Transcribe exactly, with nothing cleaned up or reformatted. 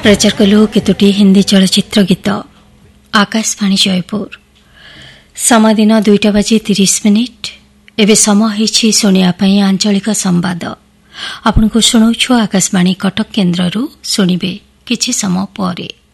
प्रचार कलु केतोटी हिंदी चलचित्र गीत आकाशवाणी जयपुर समय दिन दुईटा बाजी तीस मिनिट एवं समय होइछि शुणिया आंचलिक संवाद आपनको शुणाउछु आकाशवाणी कटक केन्द्ररू शुणिबे किछि समय परे।